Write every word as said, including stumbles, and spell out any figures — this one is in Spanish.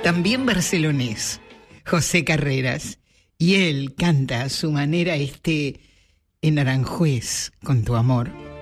también barcelonés, José Carreras, y él canta a su manera este En Aranjuez con tu amor.